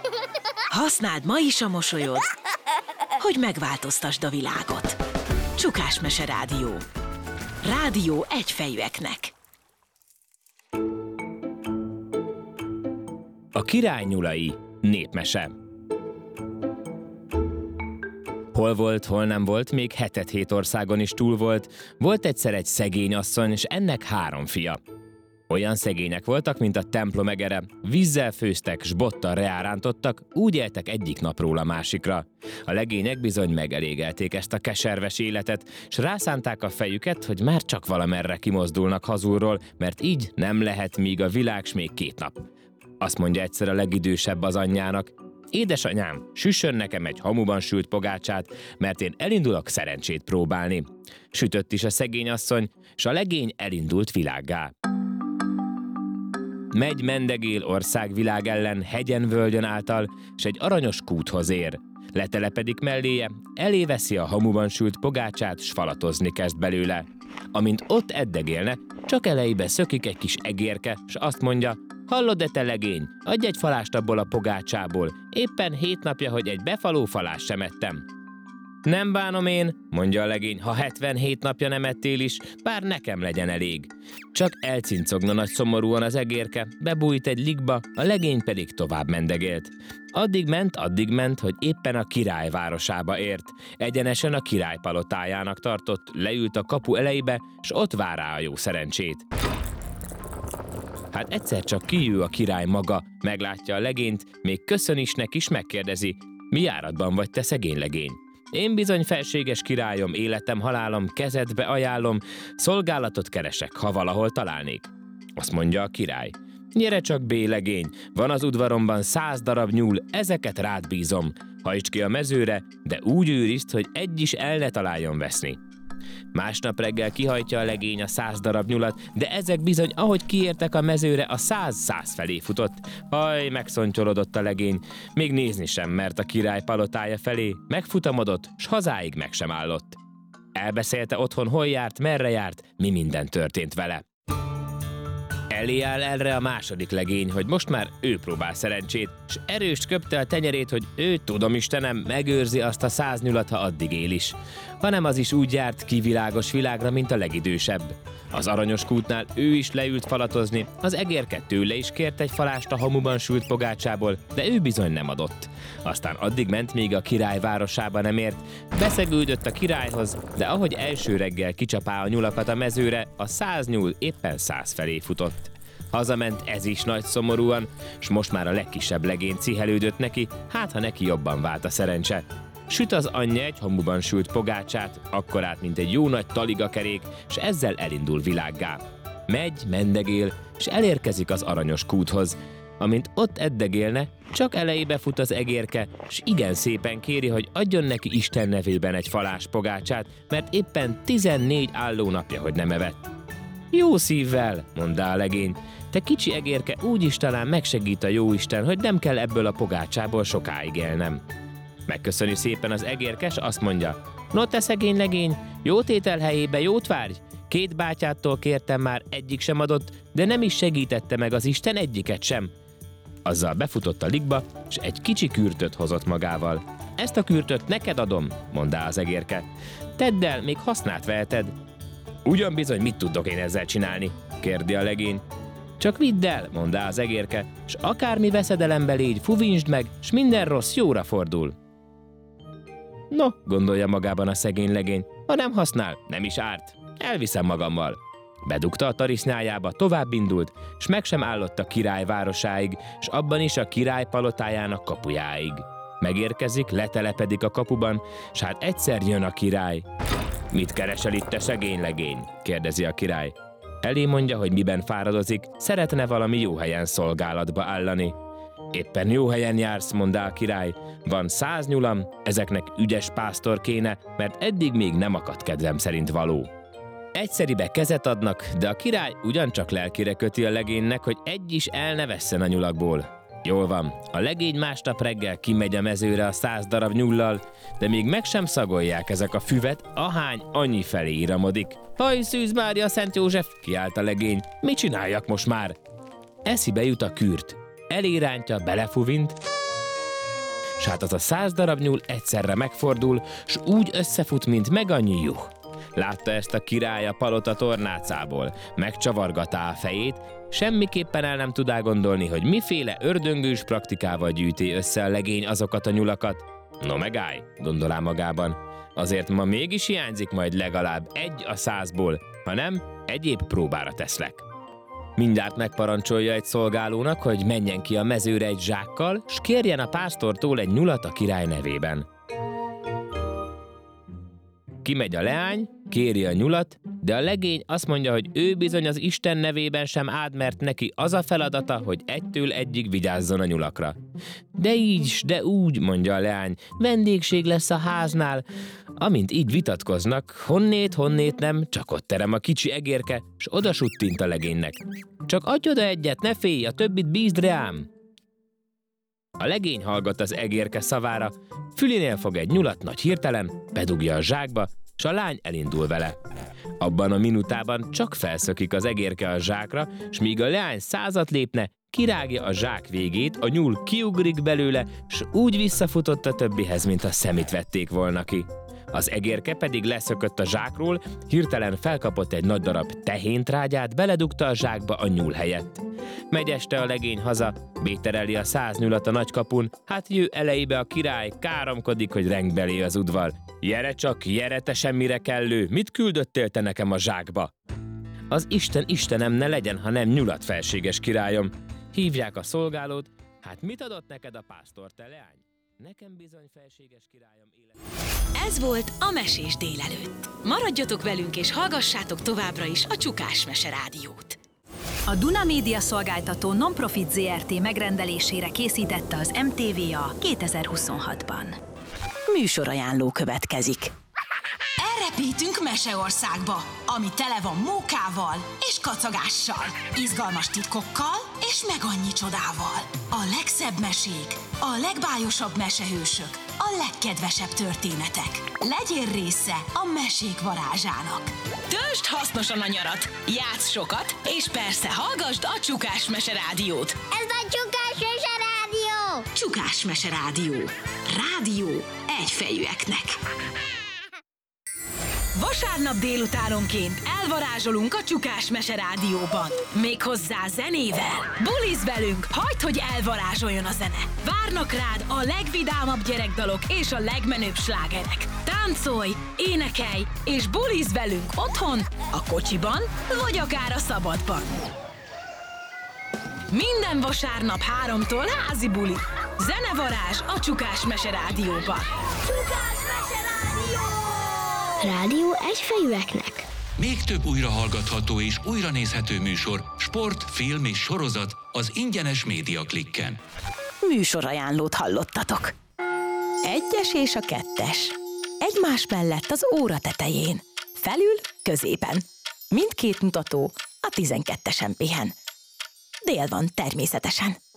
Használd ma is a mosolyod, hogy megváltoztasd a világot. Csukásmese Rádió. Rádió egyfejűeknek. A király nyulai népmese. Hol volt, hol nem volt, még 7 országon is túl volt. Volt egyszer egy szegény asszony, és ennek 3 fia. Olyan szegények voltak, mint a templom egere, vízzel főztek, s bottal reárántottak, úgy éltek egyik napról a másikra. A legények bizony megelégelték ezt a keserves életet, s rászánták a fejüket, hogy már csak valamerre kimozdulnak hazulról, mert így nem lehet, míg a világ s még 2 nap. Azt mondja egyszer a legidősebb az anyjának: édesanyám, süssön nekem egy hamuban sült pogácsát, mert én elindulok szerencsét próbálni. Sütött is a szegény asszony, s a legény elindult világgá. Megy mendegél országvilág ellen, hegyen-völgyön által, s egy aranyos kúthoz ér. Letelepedik melléje, eléveszi a hamuban sült pogácsát, s falatozni kezd belőle. Amint ott eddegélne, csak elejébe szökik egy kis egérke, s azt mondja: hallod-e, te legény, adj egy falást abból a pogácsából, éppen 7 napja, hogy egy befaló falást sem ettem. Nem bánom én, mondja a legény, ha 77 napja nem ettél is, bár nekem legyen elég. Csak elcincogna nagy szomorúan az egérke, bebújt egy ligba, a legény pedig tovább mendegélt. Addig ment, hogy éppen a király városába ért. Egyenesen a király palotájának tartott, leült a kapu elejébe, s ott vár rá a jó szerencsét. Hát egyszer csak kijő a király maga, meglátja a legényt, még köszön is neki, s megkérdezi: mi járatban vagy, te szegény legény? Én bizony, felséges királyom, életem, halálom, kezedbe ajánlom, szolgálatot keresek, ha valahol találnék. Azt mondja a király: gyere csak, bélegény, van az udvaromban 100 darab nyúl, ezeket rád bízom. Hajtsd ki a mezőre, de úgy őrizd, hogy egy is el ne találjon veszni. Másnap reggel kihajtja a legény a 100 darab nyulat, de ezek bizony, ahogy kiértek a mezőre, a 100 felé futott. Haj, megszontyolodott a legény, még nézni sem mert a király palotája felé, megfutamodott, s hazáig meg sem állott. Elbeszélte otthon, hol járt, merre járt, mi minden történt vele. Elé áll erre a második legény, hogy most már ő próbál szerencsét, s erőst köpte a tenyerét, hogy ő, tudom Istenem, megőrzi azt a 100 nyulat, ha addig él is. Hanem az is úgy járt kivilágos világra, mint a legidősebb. Az aranyos kútnál ő is leült falatozni, az egérke tőle is kért egy falást a hamuban sült pogácsából, de ő bizony nem adott. Aztán addig ment, míg a király városába nem ért, beszegődött a királyhoz, de ahogy első reggel kicsapá a nyulakat a mezőre, a 100 nyúl éppen 100 felé futott. Hazament ez is nagy szomorúan, s most már a legkisebb legény cihelődött neki, hát ha neki jobban vált a szerencse. Süt az anyja egy hamuban sült pogácsát, akkorát, mint egy jó nagy taligakerék, s ezzel elindul világgá. Megy, mendegél, s elérkezik az aranyos kúthoz. Amint ott eddegélne, csak elejébe fut az egérke, s igen szépen kéri, hogy adjon neki Isten nevében egy falás pogácsát, mert éppen 14 állónapja, hogy nem evett. Jó szívvel, mondta a legény, te kicsi egérke, úgyis talán megsegít a jóisten, hogy nem kell ebből a pogácsából sokáig élnem. Megköszöni szépen az egérkes, azt mondja: no, te szegény legény, jó tétel helyébe jót várj, 2 bátyától kértem már, egyik sem adott, de nem is segítette meg az Isten egyiket sem. Azzal befutott a ligba, s egy kicsi kürtöt hozott magával. Ezt a kürtöt neked adom, mondta az egérke. Tedd el, még hasznát veheted. Ugyan bizony, mit tudok én ezzel csinálni? Kérdi a legény. Csak vidd el, mondta az egérke, s akármi veszedelembe légy, fuvintsd meg, s minden rossz jóra fordul. No, gondolja magában a szegény legény, ha nem használ, nem is árt, elviszem magammal. Bedugta a tarisznyájába, tovább indult, s meg sem állott a király városáig, s abban is a király palotájának kapujáig. Megérkezik, letelepedik a kapuban, s hát egyszer jön a király. Mit keresel itt, te szegény legény? Kérdezi a király. Elé mondja, hogy miben fáradozik, szeretne valami jó helyen szolgálatba állani. Éppen jó helyen jársz, mondta a király. Van 100 nyulam, ezeknek ügyes pásztor kéne, mert eddig még nem akadt kedvem szerint való. Egyszeribe kezet adnak, de a király ugyancsak lelkire köti a legénynek, hogy egy is el ne vesszen a nyulakból. Jól van, a legény másnap reggel kimegy a mezőre a 100 darab nyullal, de még meg sem szagolják ezek a füvet, ahány annyi felé íramodik. Haj, Szűz Mária, Szent József, kiált a legény, mit csináljak most már? Eszibe jut a kürt. Elérántja, belefuvint, s hát az a 100 darab nyúl egyszerre megfordul, s úgy összefut, mint meg annyi juh. Látta ezt a király a palota tornácából, megcsavargatá a fejét, semmiképpen el nem tudá gondolni, hogy miféle ördöngős praktikával gyűjti össze a legény azokat a nyulakat. No megállj, gondolá magában, azért ma mégis hiányzik majd legalább 1 a 100-ból, ha nem, egyéb próbára teszlek. Mindjárt megparancsolja egy szolgálónak, hogy menjen ki a mezőre egy zsákkal, s kérjen a pásztortól egy nyulat a király nevében. Kimegy a leány, kéri a nyulat, de a legény azt mondja, hogy ő bizony az Isten nevében sem áld, mert neki az a feladata, hogy 1-től 1-ig vigyázzon a nyulakra. De így, de úgy, mondja a leány, vendégség lesz a háznál. Amint így vitatkoznak, honnét nem, csak ott terem a kicsi egérke, s oda suttint a legénynek. Csak adj oda egyet, ne félj, a többit bízd rám. A legény hallgat az egérke szavára, fülénél fog egy nyulat nagy hirtelen, bedugja a zsákba, s a lány elindul vele. Abban a minutában csak felszökik az egérke a zsákra, s míg a leány 100-at lépne, kirágja a zsák végét, a nyúl kiugrik belőle, s úgy visszafutott a többihez, mint a szemét vették volna ki. Az egérke pedig leszökött a zsákról, hirtelen felkapott egy nagy darab tehéntrágyát, beledugta a zsákba a nyúl helyett. Megy este a legény haza, bétereli a 100 nyulat a nagykapun, hát jő elejébe a király, káromkodik, hogy reng belé az udvar. Jere csak, jere te semmire kellő, mit küldöttél te nekem a zsákba? Az Isten Istenem ne legyen, ha nem nyulat, felséges királyom. Hívják a szolgálót, hát mit adott neked a pásztor, te leány? Nekem bizony, felséges királyom élet. Ez volt a Mesés délelőtt. Maradjatok velünk és hallgassátok továbbra is a Csukás Mese Rádiót. A Duna Média Szolgáltató Nonprofit Zrt. Megrendelésére készítette az MTVA 2026-ban. Műsorajánló következik. Elrepítünk Meseországba, ami tele van mókával és kacagással, izgalmas titkokkal és meg annyi csodával. A legszebb mesék, a legbájosabb mesehősök, a legkedvesebb történetek. Legyél része a mesék varázsának. Töltsd hasznosan a nyarat, játsz sokat, és persze hallgasd a Csukás Mese Rádiót. Ez a Csukás Mese Rádió! Csukás Mese Rádió. Rádió egyfejűeknek. Vasárnap délutánonként elvarázsolunk a Csukás Mese Rádióban. Méghozzá zenével. Bulizz velünk, hagyd, hogy elvarázsoljon a zene. Várnak rád a legvidámabb gyerekdalok és a legmenőbb slágerek. Táncolj, énekelj és bulizz velünk otthon, a kocsiban vagy akár a szabadban. Minden vasárnap 3-tól házi buli. Zenevarázs a Csukás Mese Rádióban. Csukás Mese Rádió! Rádió egyfejűeknek. Még több újrahallgatható és újranézhető műsor, sport, film és sorozat az ingyenes Média Klikken. Műsorajánlót hallottatok. 1-es és a 2-es. Egymás mellett az óra tetején. Felül, középen. Mindkét mutató a 12-esen pihen. Dél van természetesen.